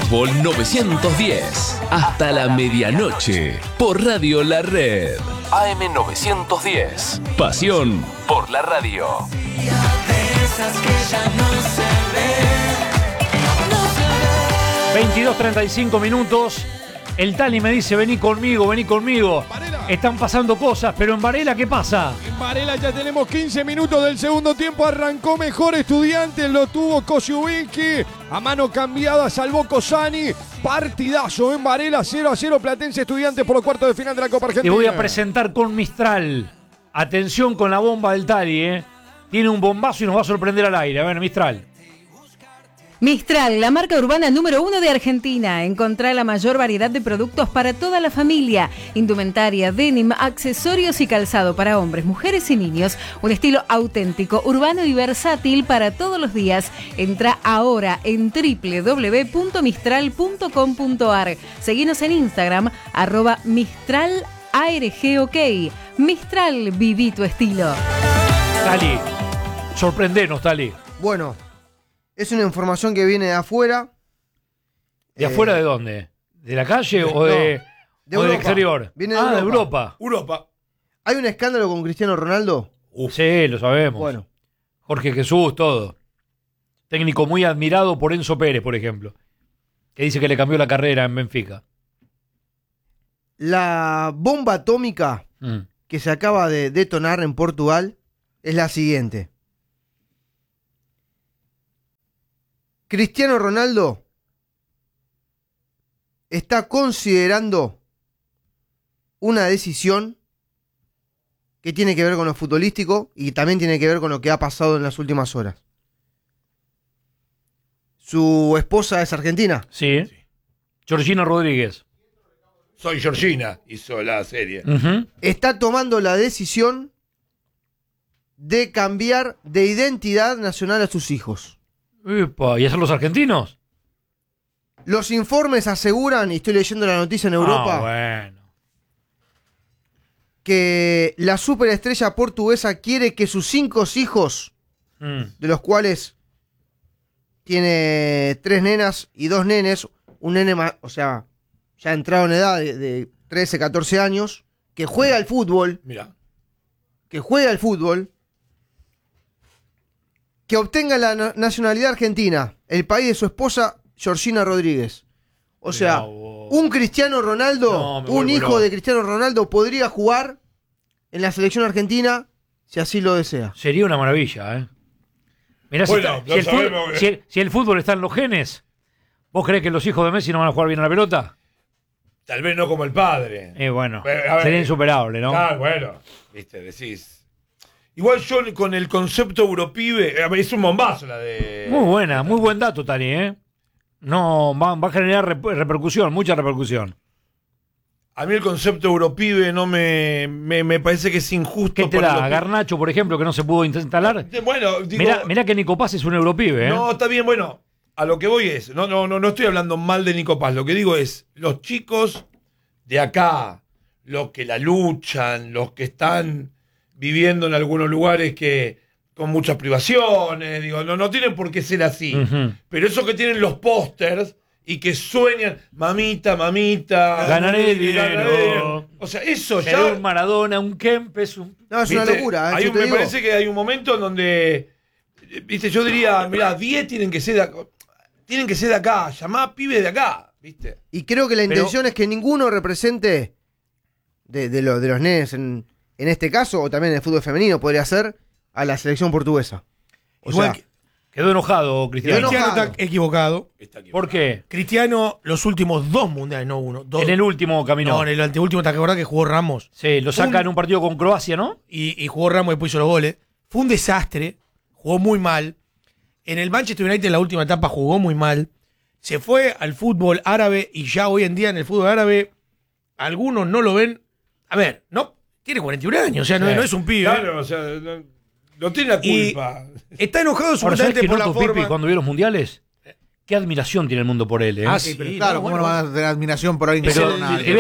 Fútbol 910. Hasta la medianoche. Por Radio La Red. AM 910. Pasión por la radio. 22:35 minutos. El Tali me dice, vení conmigo, vení conmigo. Varela. Están pasando cosas, pero en Varela, ¿qué pasa? En Varela ya tenemos 15 minutos del segundo tiempo. Arrancó mejor Estudiantes, lo tuvo Kosciuszki. A mano cambiada salvó Cosani. Partidazo en Varela, 0-0 Platense Estudiantes por los cuartos de final de la Copa Argentina. Te voy a presentar con Mistral. Atención con la bomba del Tali, ¿eh? Tiene un bombazo y nos va a sorprender al aire. A ver, Mistral. Mistral, la marca urbana número 1 de Argentina. Encontrá la mayor variedad de productos para toda la familia. Indumentaria, denim, accesorios y calzado para hombres, mujeres y niños. Un estilo auténtico, urbano y versátil para todos los días. Entra ahora en www.mistral.com.ar. Seguinos en Instagram, @MistralARGOK. Mistral, viví tu estilo. Tali, sorprendenos, Tali. Bueno, es una información que viene de afuera. ¿De afuera de dónde? ¿De la calle o del exterior? Viene de de Europa. Europa. ¿Hay un escándalo con Cristiano Ronaldo? Sí, lo sabemos. Bueno. Jorge Jesús, todo. Técnico muy admirado por Enzo Pérez, por ejemplo. Que dice que le cambió la carrera en Benfica. La bomba atómica que se acaba de detonar en Portugal es la siguiente. Cristiano Ronaldo está considerando una decisión que tiene que ver con lo futbolístico y también tiene que ver con lo que ha pasado en las últimas horas. Su esposa es argentina. Sí. Georgina Rodríguez. Soy Georgina, hizo la serie. Está tomando la decisión de cambiar de identidad nacional a sus hijos. Upa, ¿y eso los argentinos? Los informes aseguran, y estoy leyendo la noticia en Europa, bueno. que la superestrella portuguesa quiere que sus 5 hijos, de los cuales tiene 3 nenas y 2 nenes, un nene o sea, ya entrado en edad de 13, 14 años, que juega al fútbol, que obtenga la nacionalidad argentina, el país de su esposa, Georgina Rodríguez. O sea, un Cristiano Ronaldo, un hijo de Cristiano Ronaldo podría jugar en la selección argentina si así lo desea. Sería una maravilla, ¿eh? Mirá, Bueno, si el fútbol está en los genes, ¿vos creés que los hijos de Messi no van a jugar bien a la pelota? Tal vez no como el padre. Bueno, Pero, a ver, sería insuperable, ¿no? Claro, bueno, viste, decís. Igual yo con el concepto Europibe, es un bombazo la de... Muy buena, muy buen dato, Tani, ¿eh? No, va a generar repercusión, mucha repercusión. A mí el concepto Europibe no me parece que es injusto. ¿Qué te da? Garnacho, por ejemplo, que no se pudo instalar. Bueno, digo... Mirá que Nico Paz es un Europibe, ¿eh? No, está bien, bueno, a lo que voy es, no estoy hablando mal de Nico Paz, lo que digo es, los chicos de acá, los que la luchan, los que están viviendo en algunos lugares que con muchas privaciones, digo, no tienen por qué ser así. Pero esos que tienen los pósters y que sueñan, mamita, ganaré dinero. O sea, eso será ya... un Maradona, un Kempes, No, es una locura. Me parece que hay un momento en donde, viste, yo diría, mirá, 10 tienen que ser de acá, llamá pibes de acá, viste. Y creo que la intención es que ninguno represente de los nenes en este caso, o también en el fútbol femenino, podría ser a la selección portuguesa. Quedó enojado Cristiano. Cristiano está equivocado. ¿Por qué? Cristiano, los últimos 2 mundiales, no uno. 2. En el último caminó. No, en el anteúltimo, ¿te acordás que jugó Ramos? Sí, lo saca en un partido con Croacia, ¿no? Y jugó Ramos y después hizo los goles. Fue un desastre, jugó muy mal. En el Manchester United en la última etapa jugó muy mal. Se fue al fútbol árabe y ya hoy en día en el fútbol árabe algunos no lo ven. A ver, no, tiene 41 años, o sea, no es un pibe. Claro, o sea, no tiene la culpa. Está enojado supuestamente por la forma. Pipi, cuando vio los mundiales, qué admiración tiene el mundo por él, ¿eh? Ah, sí, pero claro, ¿cómo no va a tener admiración por alguien que pero sea te voy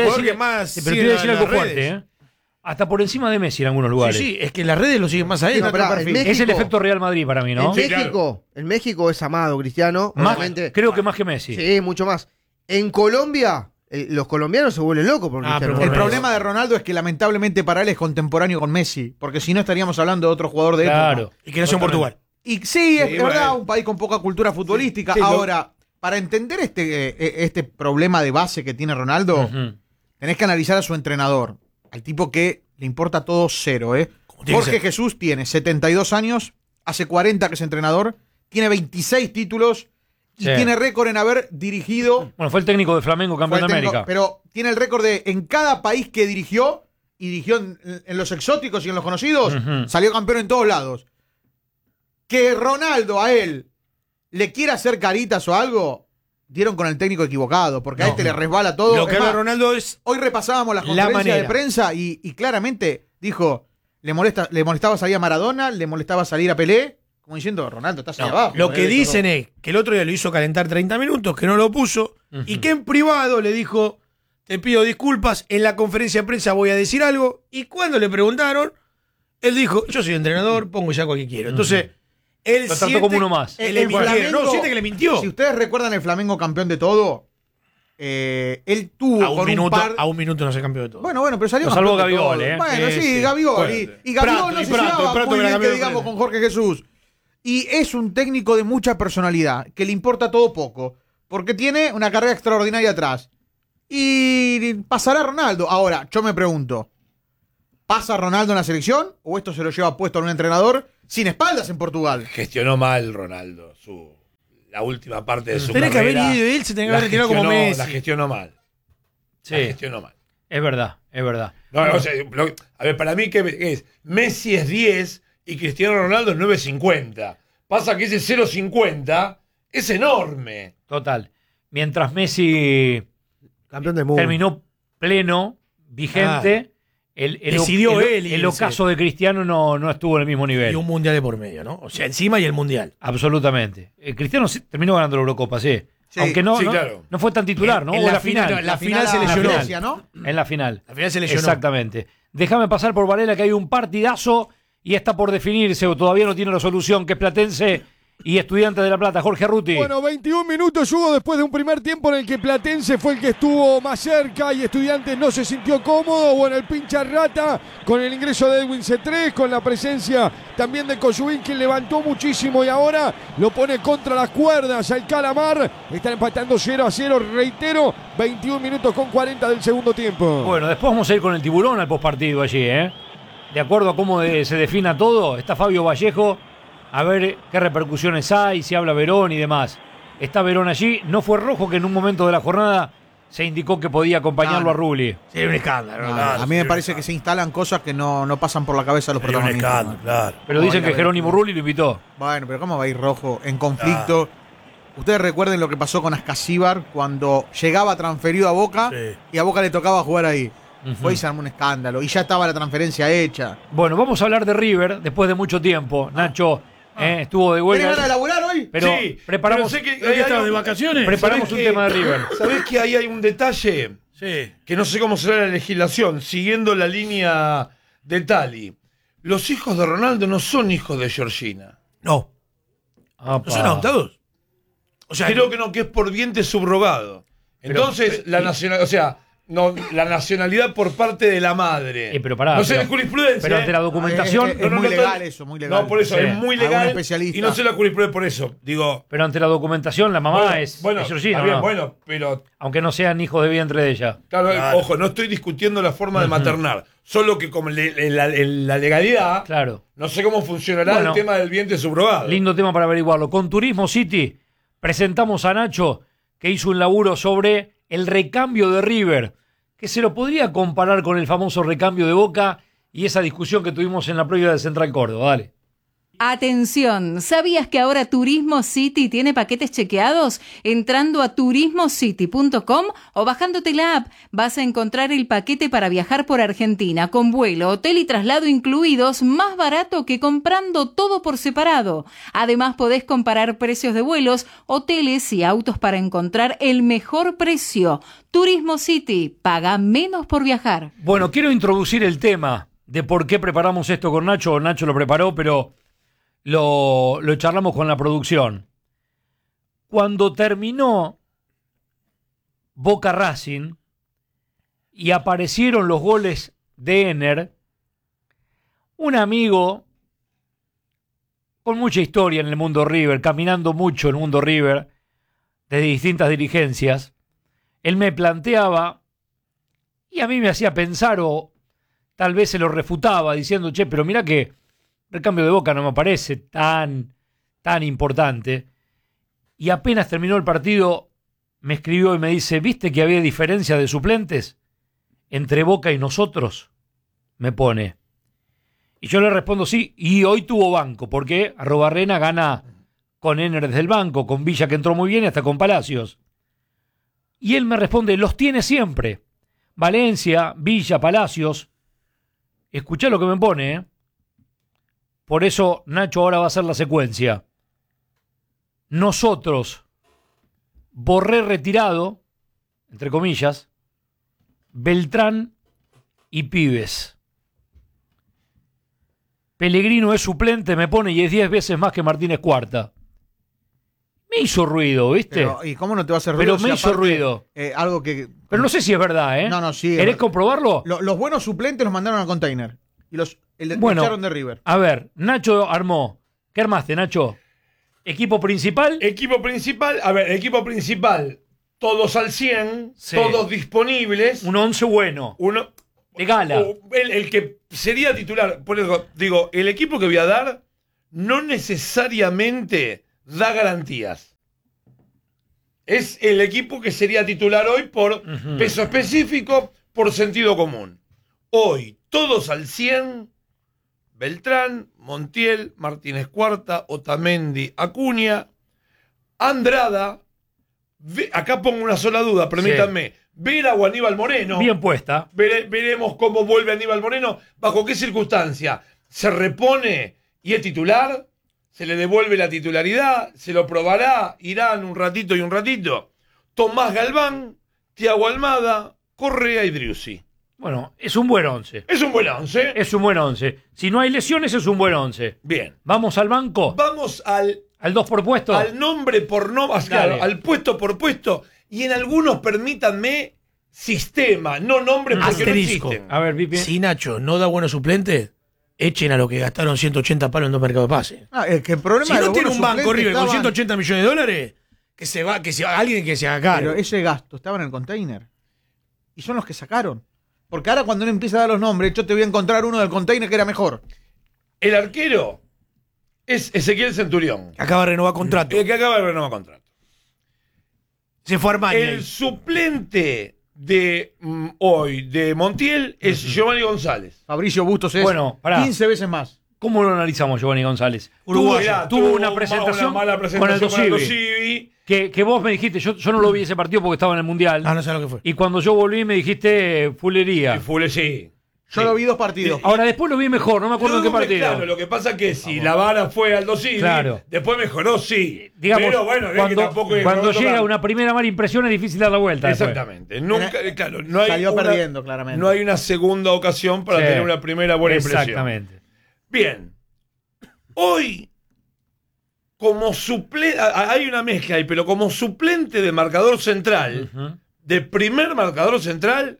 a decir algo fuerte, ¿eh? Hasta por encima de Messi en algunos lugares. Sí, es que las redes lo siguen más a él. No, México, es el efecto Real Madrid para mí, ¿no? En México es amado Cristiano. Creo que más que Messi. Sí, mucho más. En Colombia, los colombianos se vuelven locos por Cristiano El Ronaldo. problema de Ronaldo es que lamentablemente para él es contemporáneo con Messi, porque si no estaríamos hablando de otro jugador de época. Y que nació en Portugal. Y sí, es bueno, verdad, un país con poca cultura futbolística. Sí, Ahora, para entender este problema de base que tiene Ronaldo, tenés que analizar a su entrenador, al tipo que le importa todo cero, ¿eh? Tiene que Jorge ser. Jesús tiene 72 años, hace 40 que es entrenador, tiene 26 títulos y Sí. tiene récord en haber dirigido. Bueno, fue el técnico de Flamengo, campeón fue de el técnico, América. pero tiene el récord de en cada país que dirigió, y dirigió en los exóticos y en los conocidos, salió campeón en todos lados. Que Ronaldo a él le quiera hacer caritas o algo, dieron con el técnico equivocado, porque a este le resbala todo. Lo que Es habla más, Ronaldo es hoy repasábamos las la conferencias de manera. prensa y claramente dijo, le molestaba salir a Maradona, le molestaba salir a Pelé, como diciendo, Ronaldo, estás ahí abajo. Lo que dicen es que el otro día lo hizo calentar 30 minutos, que no lo puso, y que en privado le dijo, te pido disculpas, en la conferencia de prensa voy a decir algo, y cuando le preguntaron, él dijo, yo soy entrenador, pongo ya cualquier quiero. Entonces, él Lo trató siente como uno más. que le mintieron. No, siente que le mintió. Si ustedes recuerdan el Flamengo campeón de todo, él tuvo A un, con minuto, un par... a un minuto no se campeó de todo. Bueno, pero salió Lo salvó campeón de Gabigol, todo. ¿eh? Bueno, Sí, sí, sí. Gabigol. Bueno, Y Gabigol Prato, no y se Prato, llevaba Prato muy que bien, la que cambió digamos, de con Jorge Jesús. Y es un técnico de mucha personalidad, que le importa todo poco, porque tiene una carrera extraordinaria atrás. Y pasará Ronaldo. Ahora, yo me pregunto, ¿pasa Ronaldo en la selección o esto se lo lleva puesto a un entrenador sin espaldas en Portugal? Gestionó mal Ronaldo la última parte de su Tenés que haber carrera. ido él, se tenía que haber La retirado como gestionó- Messi. La gestionó mal. Sí, La gestionó mal. es verdad, es verdad. No, o sea, a ver, para mí, ¿qué es? Messi es 10 y Cristiano Ronaldo es 9.50. Pasa que ese 0.50 es enorme. Total. Mientras Messi Campeón del mundo. terminó pleno, vigente, Decidió él el irse. ocaso de Cristiano no estuvo en el mismo nivel. Y un mundial de por medio, ¿no? O sea, encima y el mundial. Absolutamente. Cristiano terminó ganando la Eurocopa, sí. Sí, Aunque no, sí, no, claro. no fue tan titular, ¿no? En O la la final, final. la final se a lesionó. Grecia, ¿no? En la final. La final se lesionó. Exactamente. Déjame pasar por Varela, que hay un partidazo y está por definirse, o todavía no tiene resolución, que es Platense y Estudiantes de La Plata. Jorge Ruti. Bueno, 21 minutos hubo después de un primer tiempo en el que Platense fue el que estuvo más cerca y Estudiantes no se sintió cómodo. Bueno, el pincha rata con el ingreso de Edwin C3, con la presencia también de Koyubin, que levantó muchísimo y ahora lo pone contra las cuerdas al Calamar. Están empatando 0-0, reitero, 21 minutos con 40 del segundo tiempo. Bueno, después vamos a ir con el tiburón al postpartido allí, ¿eh? De acuerdo a cómo se defina todo, está Fabio Vallejo, a ver qué repercusiones hay, si habla Verón y demás. Está Verón allí, no fue Rojo, que en un momento de la jornada se indicó que podía acompañarlo No. a Rulli. Sería un escándalo. claro, A mí me parece que se instalan cosas que no pasan por la cabeza de los sería un protagonistas. escándalo, claro. Pero dicen que Jerónimo Rulli lo invitó. Bueno, pero ¿cómo va a ir Rojo en conflicto? Ustedes recuerden lo que pasó con Ascasíbar cuando llegaba transferido a Boca Sí. y a Boca le tocaba jugar ahí. Ujú. Fue y se armó un escándalo. Y ya estaba la transferencia hecha. Bueno, vamos a hablar de River después de mucho tiempo. Nacho estuvo de ¿Tenés ganas de huelga. laburar hoy? Pero Sí, preparamos, pero sé que ¿Hoy estabas de vacaciones? preparamos un ¿Sabés tema de qué? River. ¿Sabés que ahí hay un detalle? Sí. Que no sé cómo será la legislación, siguiendo la línea de Tali. Los hijos de Ronaldo no son hijos de Georgina. No. Apa. ¿No son adoptados? O sea, Creo que no, que es por vientre subrogado. Entonces, la nacionalidad, o sea, no, la nacionalidad por parte de la madre. Pero pará, no sé pero- la jurisprudencia. pero ante la documentación- Es muy legal eso, muy legal. No, por eso, Sí. es muy Algún legal. especialista. Y no sé la jurisprudencia por eso. Digo, Pero ante la documentación la mamá bueno, es bueno, Georgina, está bien, ¿no? bueno, pero Aunque no sean hijos de vientre de ella. claro, Claro. ojo, no estoy discutiendo la forma de maternar. Solo que como en la legalidad, Claro. no sé cómo funcionará Bueno, el tema del vientre subrogado. Lindo tema para averiguarlo. Con Turismo City presentamos a Nacho, que hizo un laburo sobre el recambio de River, que se lo podría comparar con el famoso recambio de Boca y esa discusión que tuvimos en la previa de Central Córdoba. Dale. Atención, ¿sabías que ahora Turismo City tiene paquetes chequeados? Entrando a turismocity.com o bajándote la app vas a encontrar el paquete para viajar por Argentina con vuelo, hotel y traslado incluidos, más barato que comprando todo por separado. Además podés comparar precios de vuelos, hoteles y autos para encontrar el mejor precio. Turismo City, paga menos por viajar. Bueno, quiero introducir el tema de por qué preparamos esto con Nacho. Nacho lo preparó, pero lo charlamos con la producción. Cuando terminó Boca Racing y aparecieron los goles de Ener, un amigo con mucha historia en el mundo River, caminando mucho en el mundo River, de distintas dirigencias, él me planteaba, y a mí me hacía pensar, o tal vez se lo refutaba, diciendo, che, pero mira que el cambio de Boca no me parece tan importante. Y apenas terminó el partido, me escribió y me dice, ¿viste que había diferencia de suplentes entre Boca y nosotros? Me pone. Y yo le respondo sí, y hoy tuvo banco, porque Arrobarrena gana con Ener desde el banco, con Villa que entró muy bien y hasta con Palacios. Y él me responde, los tiene siempre. Valencia, Villa, Palacios. Escuchá lo que me pone, ¿eh? Por eso Nacho ahora va a hacer la secuencia. Nosotros, Borré retirado, entre comillas, Beltrán y Pibes. Pellegrino es suplente, me pone, y es 10 veces más que Martínez Cuarta. Me hizo ruido, ¿viste? Pero, ¿y cómo no te va a hacer ruido? Pero me hizo ruido. Algo que... Pero no sé si es verdad, ¿eh? No, sí. ¿Querés comprobarlo? Los buenos suplentes los mandaron al container. Y los echaron de River. A ver, Nacho armó. ¿Qué armaste, Nacho? ¿Equipo principal? Equipo principal, todos al 100, Sí. todos disponibles. Un 11 bueno. Uno, de gala. El que sería titular. Por eso digo, el equipo que voy a dar no necesariamente da garantías. Es el equipo que sería titular hoy por peso específico, por sentido común. Hoy, todos al 100, Beltrán, Montiel, Martínez Cuarta, Otamendi, Acuña, Andrada. Acá pongo una sola duda, permítanme. Sí. Vera o Aníbal Moreno. Bien puesta. Veremos cómo vuelve Aníbal Moreno, bajo qué circunstancia. ¿Se repone y es titular? ¿Se le devuelve la titularidad? ¿Se lo probará? ¿Irán un ratito y un ratito? Tomás Galván, Thiago Almada, Correa y Driussi. Bueno, es un buen 11. Es un buen 11. Es un buen 11. Si no hay lesiones, es un buen 11. Bien. ¿Vamos al banco? Vamos al 2 por puesto. Al nombre por nombre, claro, al puesto por puesto. Y en algunos, permítanme, sistema, no nombre porque asterisco. No existen. A ver, Pipi. Si Nacho no da buenos suplentes, echen a lo que gastaron 180 palos en 2 mercados de pase. Es que el problema si no tiene un banco River estaban... con 180 millones de dólares, que se va, alguien que se haga cargo. Pero ese gasto estaba en el container. Y son los que sacaron. Porque ahora cuando uno empieza a dar los nombres, yo te voy a encontrar uno del container que era mejor. El arquero es Ezequiel Centurión. Acaba de renovar contrato. El que acaba de renovar contrato. Se fue Armani. El suplente de hoy de Montiel es Giovanni González. Fabricio Bustos es 15 veces más. ¿Cómo lo analizamos, Giovanni González? Tuvo una presentación, una mala presentación con el Dosivi. Que vos me dijiste, yo no lo vi ese partido porque estaba en el Mundial. No sé lo que fue. Y cuando yo volví me dijiste fulería. Sí. Yo lo vi 2 partidos. Ahora después lo vi mejor, no me acuerdo en qué partido. Claro, lo que pasa es que si la vara fue al Dosivi, después mejoró, sí. Digamos, pero bueno, cuando llega una primera mala impresión es difícil dar la vuelta. Exactamente. Nunca, claro, no hay salió perdiendo, claramente. No hay una segunda ocasión para tener una primera buena impresión. Exactamente. Bien. Hoy, como suplente, hay una mezcla ahí, pero como suplente de marcador central, de primer marcador central,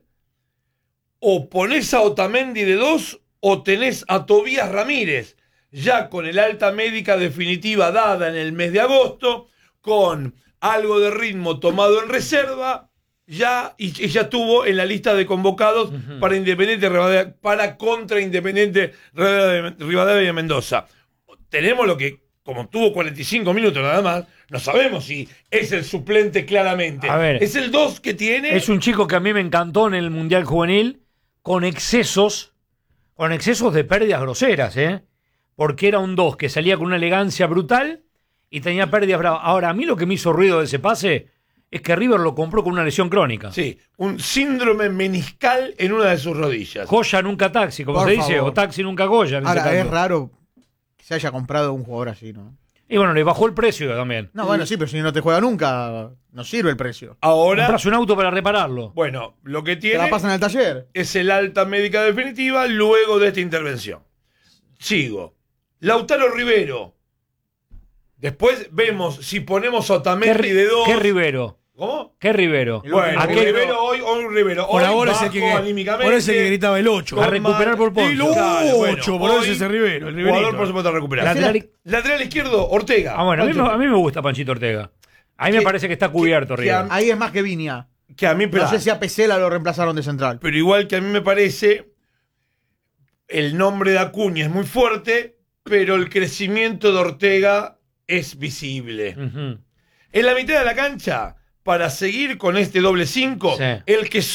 o ponés a Otamendi de 2 o tenés a Tobías Ramírez, ya con el alta médica definitiva dada en el mes de agosto, con algo de ritmo tomado en reserva, ya estuvo en la lista de convocados para Independiente Rivadavia, para contra Independiente Rivadavia y Mendoza. Tenemos lo que, como tuvo 45 minutos nada más, no sabemos si es el suplente claramente. A ver, es el 2 que tiene. Es un chico que a mí me encantó en el Mundial Juvenil, con excesos de pérdidas groseras, porque era un 2 que salía con una elegancia brutal y tenía pérdidas bravas. Ahora, a mí lo que me hizo ruido de ese pase es que River lo compró con una lesión crónica. Sí, un síndrome meniscal en una de sus rodillas. Goya nunca taxi, como se dice, o taxi nunca Goya. Ahora, es raro que se haya comprado un jugador así, ¿no? Y bueno, le bajó el precio también. No, bueno, sí, pero si no te juega nunca, no sirve el precio. Ahora compras un auto para repararlo. Bueno, lo que tiene te la pasan al taller. Es el alta médica definitiva luego de esta intervención. Sigo. Lautaro Rivero. Después vemos si ponemos a Otamendi de 2. ¿Qué Rivero? ¿Cómo? ¿Qué Rivero? Bueno, Aquel- Rivero hoy Rivero. Por Hoy ahora es el bajó anímicamente. por eso es el que gritaba el 8. A recuperar por Ponce. El Claro, 8, por bueno, eso hoy, es el Rivero. El Riverito. Jugador, por supuesto, a recuperar. Lateral izquierdo, Ortega. Ah, bueno, a mí me gusta Panchito Ortega. A mí me parece que está cubierto, River. Ahí es más que Viña. Que a mí, No sé si a Pesela lo reemplazaron de central. pero igual que a mí me parece, el nombre de Acuña es muy fuerte, pero el crecimiento de Ortega es visible. Ujú. En la mitad de la cancha, para seguir con este doble 5, Sí. el que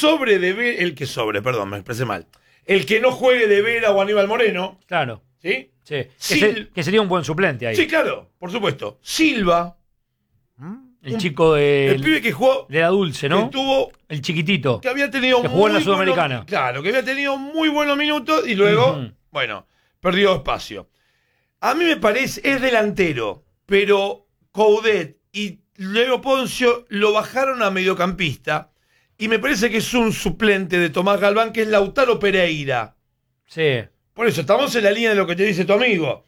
no juegue de Vera o Aníbal Moreno, Claro. ¿sí? Sí. Sil- Que sería un buen suplente ahí. Sí, claro, por supuesto. Silva, El chico el pibe que jugó, de la Dulce, ¿no? que tuvo, El chiquitito. que había tenido Que jugó en la muy Sudamericana. buenos- claro, que había tenido muy buenos minutos y luego, Ujú. bueno, perdió espacio. A mí me parece, es delantero, pero Coudet y Leo Poncio lo bajaron a mediocampista y me parece que es un suplente de Tomás Galván, que es Lautaro Pereira. Sí. Por eso, estamos en la línea de lo que te dice tu amigo.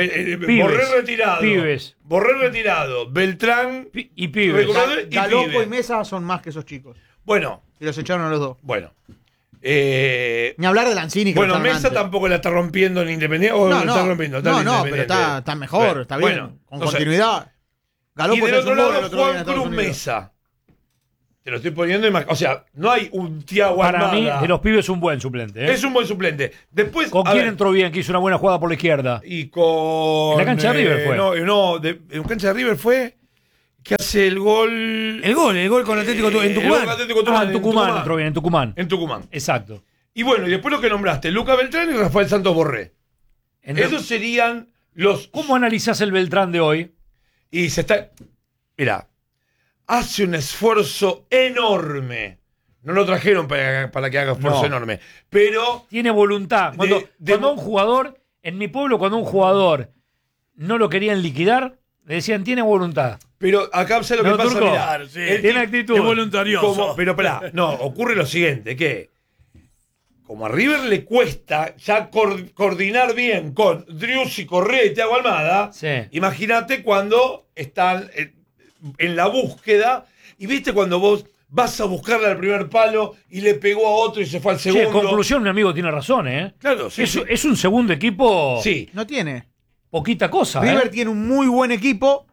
Pibes. Borré retirado. Beltrán Y pibes. Recuperado y Galopo pibe. y Mesa son más que esos chicos. Bueno, Y los echaron a los dos. bueno. Ni hablar de Lanzini. Que Bueno, lo echaron Mesa antes. tampoco la está rompiendo en Independiente. ¿O No, la no, está rompiendo? Está no, en no, pero Independiente. está mejor, está bien. Bueno, con no sé. continuidad. Y Galopo del se otro sumó, el lado, otro día en Juan Estados Cruz Unidos. Mesa. Te lo estoy poniendo en... O sea, no hay un Thiago Para mí, Almada. de los pibes es un buen suplente. ¿eh? Es un buen suplente. Después, ¿Con a quién ver, entró bien? Que hizo una buena jugada por la izquierda. Y con... En la cancha de River fue. En cancha de River fue que hace el gol... El gol con Atlético en El gol Tucumán. con Atlético Tucumán, En Tucumán entró bien, en Tucumán. En Tucumán. Exacto. Y bueno, y después lo que nombraste, Lucas Beltrán y Rafael Santos Borré. Esos serían los... ¿Cómo analizás el Beltrán de hoy? Y se está... Mira, hace un esfuerzo enorme. No lo trajeron para que haga esfuerzo No. enorme. Pero... Tiene voluntad. Cuando un jugador, en mi pueblo, cuando un jugador no lo querían liquidar, le decían, tiene voluntad. Pero acá ¿sabes lo que No, pasa? Turco, Mirá, sí. el Tiene tipo- actitud. Es voluntarioso. pero pará, no, ocurre lo siguiente, que como a River le cuesta ya coordinar bien con Driussi, Correa y Thiago Almada, Sí. imagínate cuando están en la búsqueda y viste cuando vos vas a buscarle al primer palo y le pegó a otro y se fue al Che, segundo. conclusión, mi amigo tiene razón, ¿eh? Claro, sí, sí. Es un segundo equipo, Sí. No tiene. poquita cosa, River ¿eh? tiene un muy buen equipo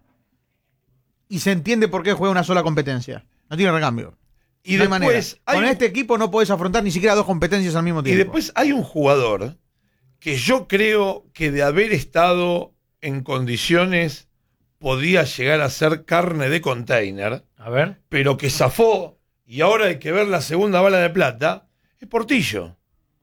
y se entiende por qué juega una sola competencia. No tiene recambio. Y No hay manera. después hay Con un- este equipo no podés afrontar ni siquiera dos competencias al mismo Y tiempo. después hay un jugador que yo creo que de haber estado en condiciones podía llegar a ser carne de container, A ver. pero que zafó y ahora hay que ver la segunda bala de plata, es Portillo.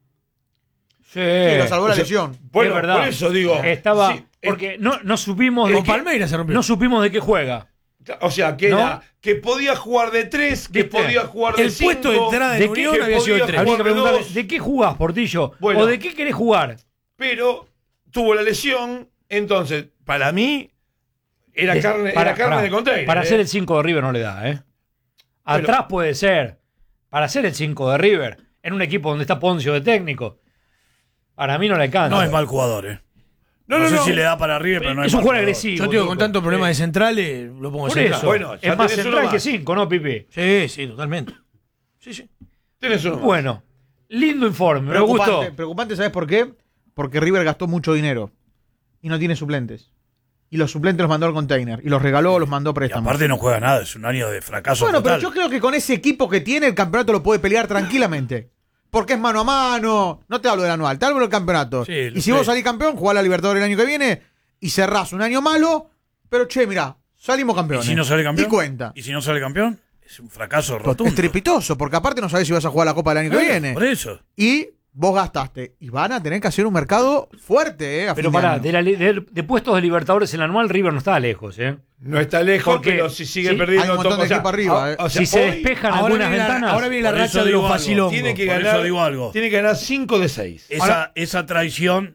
Sí. Sí, lo salvó la O sea, lesión. Bueno, Es verdad. por eso digo. Estaba. sí, porque no supimos con de qué, Palmeiras se rompió. no supimos de qué juega. o sea, que ¿No? era que podía jugar de 3, que ¿Viste? podía jugar de El 5. puesto de entrada ¿De en qué- Unión que había sido el podía 3. Habría que jugar de preguntarle, dos. ¿de qué jugás, Portillo? Bueno. ¿O de qué querés jugar? Pero tuvo la lesión, entonces, para mí, era carne Para de container. Para ser el 5 de River no le da, ¿eh? Atrás puede ser. Para ser el 5 de River, en un equipo donde está Poncio de técnico, para mí no le alcanza. No es mal jugador, ¿eh? No sé si le da para River, pero no es Es un mal jugador jugador. agresivo. Yo digo, con Turco. tantos problemas de centrales, lo pongo Por central. eso. Bueno, ya es más tenés uno central más. que 5, ¿no, Pipi? Sí, sí, totalmente. Sí, sí. Tenés uno más. Bueno, lindo informe, me gustó. Preocupante, ¿sabes por qué? Porque River gastó mucho dinero y no tiene suplentes. Y los suplentes los mandó al container. Y los regaló o los mandó a Y préstamos. aparte no juega nada, es un año de fracaso Bueno, total. pero yo creo que con ese equipo que tiene, el campeonato lo puede pelear tranquilamente. Porque es mano a mano. No te hablo del anual, te hablo del campeonato. Sí, lo y si sé. vos salís campeón, jugás la Libertadores el año que viene y cerrás un año malo. Pero che, mirá, salimos ¿Y campeones. si no sale campeón? Y cuenta. ¿Y si no sale campeón? Es un fracaso rotundo. Estrepitoso, porque aparte no sabés si vas a jugar la Copa del año que viene. Por eso. Y vos gastaste. Y van a tener que hacer un mercado fuerte, a Pero fin de pará, año. de puestos de Libertadores en el anual, River no está lejos, ¿eh? No está lejos, Porque pero si sigue sí, perdiendo... hay un montón de equipos arriba, o sea, Si se hoy despejan Ahora algunas viene, ventanas. ahora viene la Por eso racha de digo los algo. facilongos. tiene que por ganar, eso digo algo. Tiene que ganar 5 de 6. Esa traición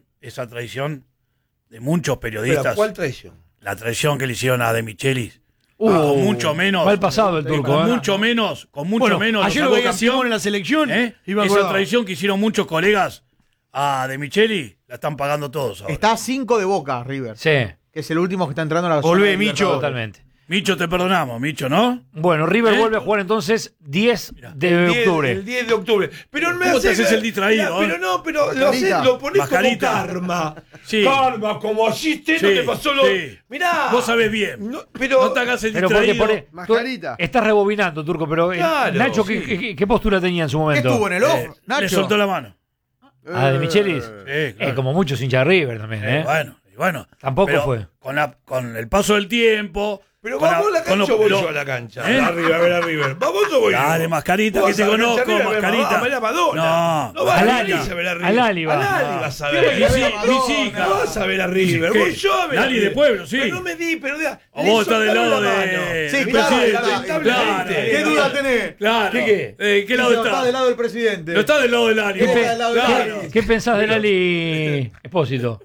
de muchos Pero, periodistas, ¿cuál traición? la traición que le hicieron a De Michelis, con mucho menos. Mal pasado el turco, Con ¿eh? mucho menos, Bueno, menos. ayer lo lo sacó veía campeón. Simón en la selección. Iba Esa acordado. traición que hicieron muchos colegas a De Micheli, la están pagando todos ahora. Está a 5 de Boca, River. Sí, Que es el último que está entrando a la Volvé, zona de Micho. Libertadores. totalmente. Micho, te perdonamos, Micho, ¿no? Bueno, River vuelve a jugar entonces 10 de octubre. El 10 de octubre. Pero no me ¿Cómo te haces el distraído? Pero no, pero lo ponés Mascarita. como karma. Sí. Karma, como asiste, no Sí, te pasó lo. sí. Mirá. Vos sabés bien. No, pero. No te hagas el Pero distraído. Mascarita. Estás rebobinando, Turco, pero Claro, Nacho, sí. ¿qué postura tenía en su ¿Qué momento? estuvo en el off, Nacho? Le soltó la mano. Ah, de Michelis. Sí, claro. Como muchos hinchas de River también, ¿eh? Bueno. Tampoco pero fue. Con el paso del tiempo. Pero con vamos a la cancha o voy lo- yo a la cancha. ¿Eh? A ver a River. ¿Vamos o voy yo? Dale, Mascarita, Vos que te vas a la conozco, cancha a ver Mascarita. A ver a Madonna. No, vas al a Ali. ir a ver a River. Al Ali va. Al vas a ver. Mis hijas. No vas a ver a River. ¿Qué? Voy yo a ver a Lali de River. Pueblo, sí. Pero no me di, pero diga. O vos estás del lado de. Sí, del claro, presidente. claro. ¿Qué duda tenés? Claro. ¿Qué lado Está está? del lado del presidente. No está del lado del Ali. ¿Qué está del lado del Claro. Ali? ¿Qué pensás de Lali Espósito?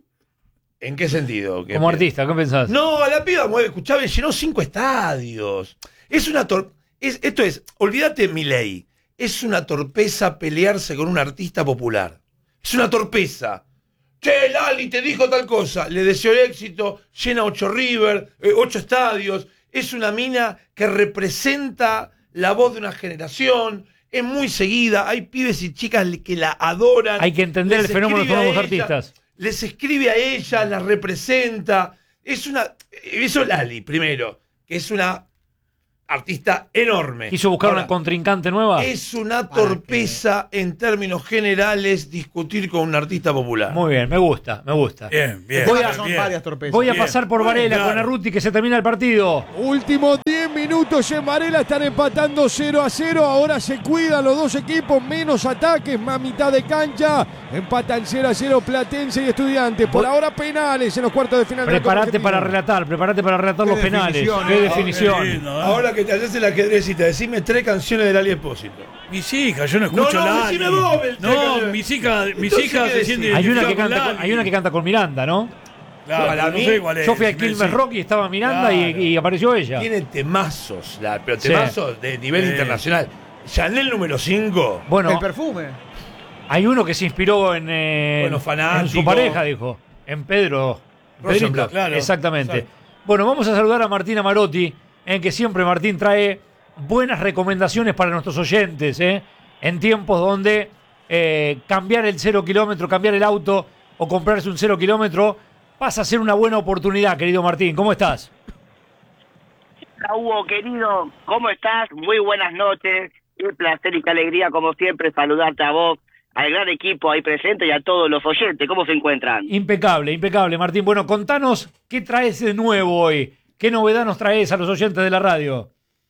¿En qué sentido? Como artista, ¿qué pensás? No, la piba mueve, escuchame, llenó 5 estadios. Es una esto es, olvídate Milei, es una torpeza pelearse con un artista popular. Es una torpeza. Che, Lali te dijo tal cosa, le deseo el éxito, llena 8 River, 8 estadios, es una mina que representa la voz de una generación, es muy seguida, hay pibes y chicas que la adoran. Hay que entender el les fenómeno de los escribe a nuevos ella, artistas. les escribe a ella, la representa. Eso Lali, primero, que es una artista enorme. ¿Quiso buscar Ahora, una contrincante nueva? es una torpeza en términos generales discutir con un artista popular. Muy bien, me gusta. Bien. Son varias torpezas. Voy a pasar por Varela Claro. con Arruti, que se termina el partido. Últimos 10 minutos en Varela, están empatando 0-0. Ahora se cuidan los dos equipos, menos ataques, más mitad de cancha. Empatan 0-0 Platense y Estudiantes. Por ahora penales en los cuartos de final. de la Copa Prepárate para relatar los penales. Qué definición. Ahora que te haces el ajedrecita, decime 3 canciones del Ali Espósito. Mis hijas, yo no escucho No, Lali. decime vos, No, mis hijas Entonces, ¿qué se decís? sienten Hay una que identificadas con canta, Lali. hay una que canta con Miranda, ¿no? Claro, Para no mí, sé cuál es. Yo fui a Quilmes Rock y estaba Miranda Claro. y apareció ella. Tiene temazos, pero Sí. temazos de nivel internacional. Chanel número 5. Bueno, El perfume. hay uno que se inspiró en fanático. su pareja, dijo. En Pedro. Rosenblatt, Pedrito. claro. Exactamente. Exacto. Bueno, vamos a saludar a Martina Marotti, en que siempre Martín trae buenas recomendaciones para nuestros oyentes, en tiempos donde cambiar el 0 kilómetro, cambiar el auto o comprarse un 0 kilómetro pasa a ser una buena oportunidad, querido Martín. ¿Cómo estás? Hola Hugo, querido, ¿cómo estás? Muy buenas noches. Un placer y qué alegría, como siempre, saludarte a vos, al gran equipo ahí presente y a todos los oyentes. ¿Cómo se encuentran? Impecable, Martín. Bueno, contanos qué traes de nuevo hoy. ¿Qué novedad nos traes a los oyentes de la radio?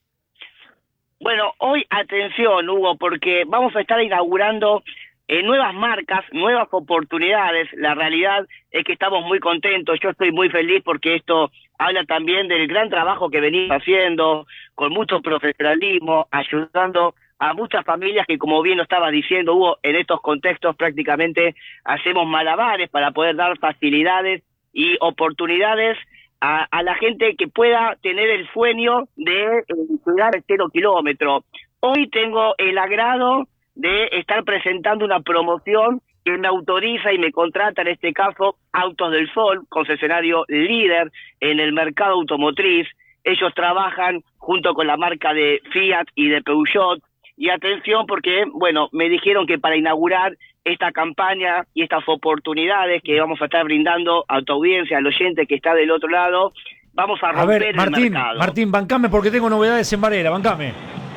Bueno, hoy atención, Hugo, porque vamos a estar inaugurando nuevas marcas, nuevas oportunidades. La realidad es que estamos muy contentos. Yo estoy muy feliz porque esto habla también del gran trabajo que venimos haciendo, con mucho profesionalismo, ayudando a muchas familias que, como bien lo estaba diciendo Hugo, en estos contextos prácticamente hacemos malabares para poder dar facilidades y oportunidades a la gente que pueda tener el sueño de llegar al 0 kilómetro. Hoy tengo el agrado de estar presentando una promoción que me autoriza y me contrata, en este caso, Autos del Sol, concesionario líder en el mercado automotriz. Ellos trabajan junto con la marca de Fiat y de Peugeot. Y atención porque, bueno, me dijeron que para inaugurar esta campaña y estas oportunidades que vamos a estar brindando a tu audiencia, al oyente que está del otro lado, vamos a romper ver, el Martín, mercado. Martín, bancame porque tengo novedades en Varela, bancame.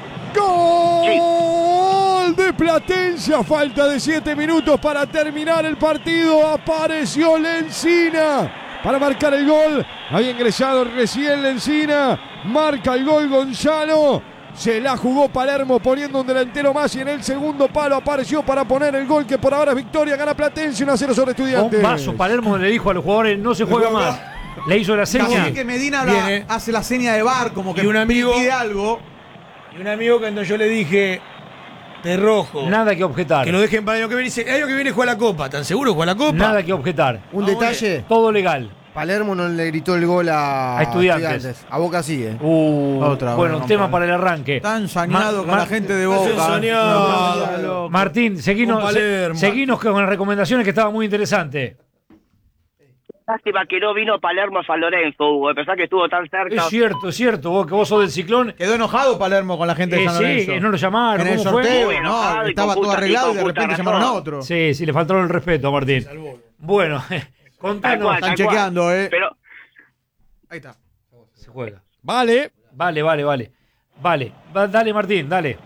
¡Gol de Platense! A falta de 7 minutos para terminar el partido. Apareció Lencina para marcar el gol. Había ingresado recién Lencina. Marca el gol Gonzalo. Se la jugó Palermo poniendo un delantero más y en el segundo palo apareció para poner el gol que por ahora es victoria. Gana Platense 1-0 sobre Estudiantes. Un vaso, Palermo le dijo a los jugadores, no se juega más. Le hizo la seña. Casi que Medina Viene. hace la seña de bar, como que Y un amigo- pide algo. Y un amigo cuando yo le dije, de rojo, Nada que objetar. que lo dejen para el año que viene, dice, el año que viene juega la Copa. ¿Tan seguro juega la Copa? Nada que objetar. Un detalle, Todo legal. Palermo no le gritó el gol a Estudiantes. A Boca sí, Otra, bueno, bueno, tema para el arranque. Tan saneado con Ma- la gente de Estás Boca. ensañado. Martín, Con Palermo. seguinos con las recomendaciones que estaba muy interesante. Lástima que no vino Palermo a San Lorenzo, Hugo, a pesar que estuvo tan cerca. Es cierto, vos, que vos sos del Ciclón. Quedó enojado Palermo con la gente de San Lorenzo. Sí, no lo llamaron. En el ¿Cómo sorteo, fue? no, estaba todo arreglado y de repente llamaron a otro. Sí, le faltaron el respeto a Martín. Bueno, contanos. Están chequeando, Pero ahí está. Se juega. Vale. Vale. Dale, Martín, dale.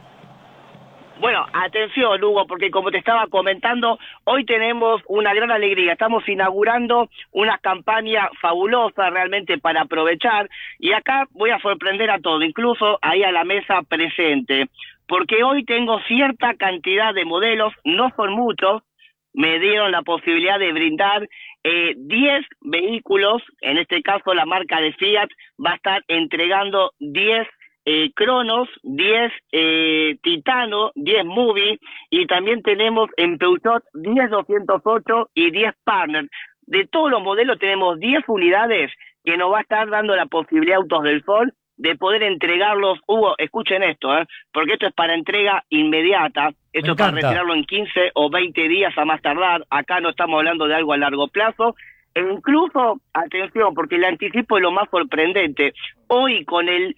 bueno, atención, Hugo, porque como te estaba comentando, hoy tenemos una gran alegría. Estamos inaugurando una campaña fabulosa realmente para aprovechar. Y acá voy a sorprender a todos, incluso ahí a la mesa presente. Porque hoy tengo cierta cantidad de modelos, no son muchos. Me dieron la posibilidad de brindar 10 vehículos. En este caso, la marca de Fiat va a estar entregando 10 Cronos, 10 Titano, 10 Movie, y también tenemos en Peugeot 10 208 y 10 Partner. De todos los modelos tenemos 10 unidades que nos va a estar dando la posibilidad Autos del Sol de poder entregarlos. Hugo, escuchen esto, porque esto es para entrega inmediata, esto es para retirarlo en 15 o 20 días a más tardar. Acá no estamos hablando de algo a largo plazo. E incluso, atención, porque el anticipo es lo más sorprendente, hoy con el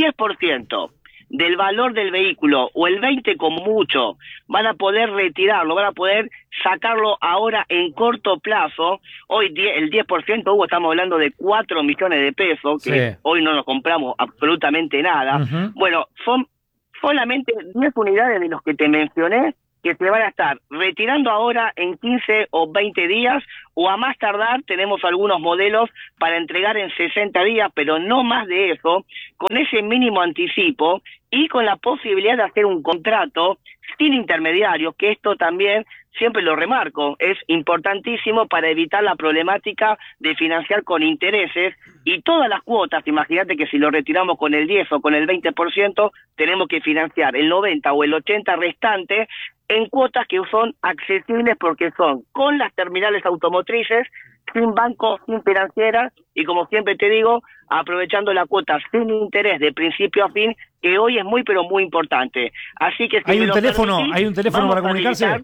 10% del valor del vehículo, o el 20% como mucho, van a poder retirarlo, van a poder sacarlo ahora en corto plazo. Hoy el 10%, Hugo, estamos hablando de 4 millones de pesos, que sí, hoy no nos compramos absolutamente nada. Bueno, son solamente 10 unidades de los que te mencioné, que se van a estar retirando ahora en 15 o 20 días, o a más tardar tenemos algunos modelos para entregar en 60 días, pero no más de eso, con ese mínimo anticipo y con la posibilidad de hacer un contrato sin intermediarios, que esto también, siempre lo remarco, es importantísimo para evitar la problemática de financiar con intereses, y todas las cuotas, imagínate que si lo retiramos con el 10 o con el 20%, tenemos que financiar el 90 o el 80 restante en cuotas que son accesibles, porque son con las terminales automotrices, sin banco, sin financiera, y como siempre te digo, aprovechando la cuota sin interés de principio a fin, que hoy es muy pero muy importante. Así que si hay un teléfono para comunicarse.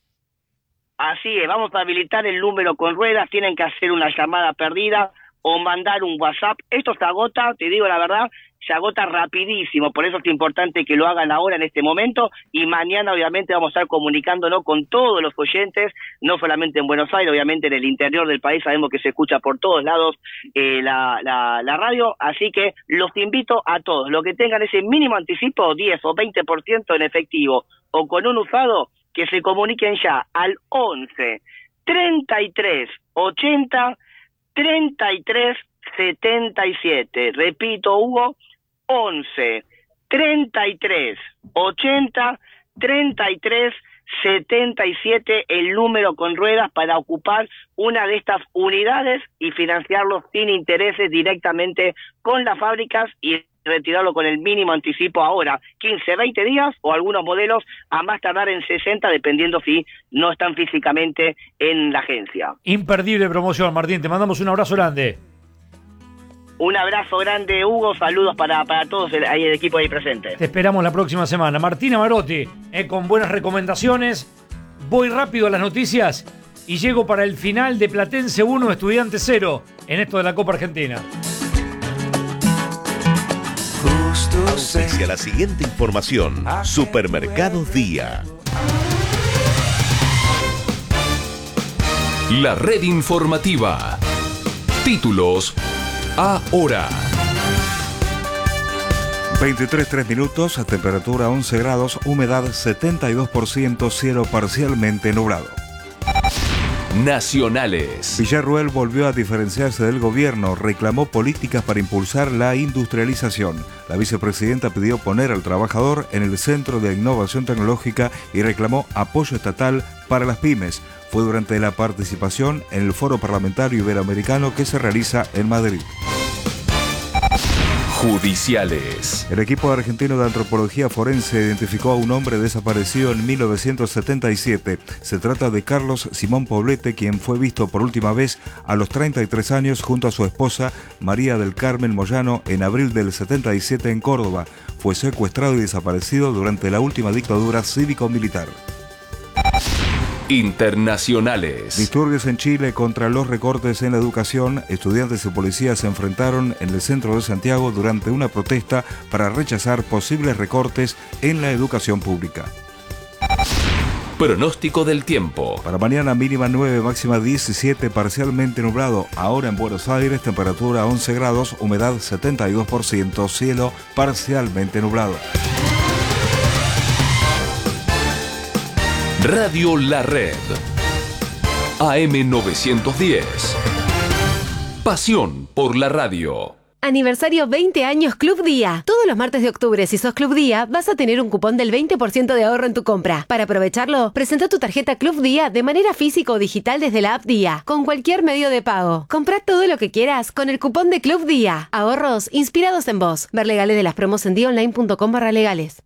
Así es, vamos a habilitar el número con ruedas, tienen que hacer una llamada perdida o mandar un WhatsApp. Esto se agota, te digo la verdad, se agota rapidísimo, por eso es importante que lo hagan ahora en este momento, y mañana obviamente vamos a estar comunicándonos con todos los oyentes, no solamente en Buenos Aires, obviamente en el interior del país sabemos que se escucha por todos lados la radio, así que los invito a todos, los que tengan ese mínimo anticipo, 10 o 20% en efectivo o con un usado, que se comuniquen ya al 11 33 80 33 77. Repito, Hugo, 11 33 80 33 77, el número con ruedas para ocupar una de estas unidades y financiarlo sin intereses directamente con las fábricas y retirarlo con el mínimo anticipo ahora, 15, 20 días, o algunos modelos a más tardar en 60, dependiendo si no están físicamente en la agencia. Imperdible promoción, Martín, te mandamos un abrazo grande. Un abrazo grande, Hugo, saludos para todos el equipo ahí presente. Te esperamos la próxima semana. Martina Marotti, con buenas recomendaciones. Voy rápido a las noticias y llego para el final de Platense 1, Estudiantes 0, en esto de la Copa Argentina. Auspicia la siguiente información. Supermercados Día. La red informativa. Títulos ahora. 23:03 minutos, temperatura 11 grados, humedad 72%, cielo parcialmente nublado. Nacionales. Villarruel volvió a diferenciarse del gobierno, reclamó políticas para impulsar la industrialización. La vicepresidenta pidió poner al trabajador en el centro de innovación tecnológica y reclamó apoyo estatal para las pymes. Fue durante la participación en el Foro Parlamentario Iberoamericano que se realiza en Madrid. Judiciales. El equipo argentino de antropología forense identificó a un hombre desaparecido en 1977. Se trata de Carlos Simón Poblete, quien fue visto por última vez a los 33 años junto a su esposa María del Carmen Moyano en abril del 77 en Córdoba. Fue secuestrado y desaparecido durante la última dictadura cívico-militar. Internacionales. Disturbios en Chile contra los recortes en la educación. Estudiantes y policías se enfrentaron en el centro de Santiago durante una protesta para rechazar posibles recortes en la educación pública. Pronóstico del tiempo. Para mañana mínima 9, máxima 17, parcialmente nublado. Ahora en Buenos Aires, temperatura 11 grados, humedad 72%, cielo parcialmente nublado. Radio La Red. AM 910. Pasión por la radio. Aniversario 20 años Club Día. Todos los martes de octubre, si sos Club Día, vas a tener un cupón del 20% de ahorro en tu compra. Para aprovecharlo, presenta tu tarjeta Club Día de manera física o digital desde la app Día, con cualquier medio de pago. Comprá todo lo que quieras con el cupón de Club Día. Ahorros inspirados en vos. Ver legales de las promos en diaonline.com/legales.